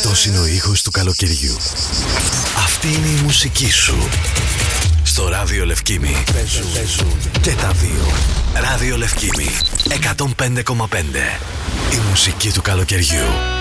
Αυτός είναι ο ήχος του καλοκαιριού. Αυτή είναι η μουσική σου. Στο Ράδιο Λευκήμι παίζουν και τα δύο. Ράδιο Λευκήμι 105,5. Η μουσική του καλοκαιριού.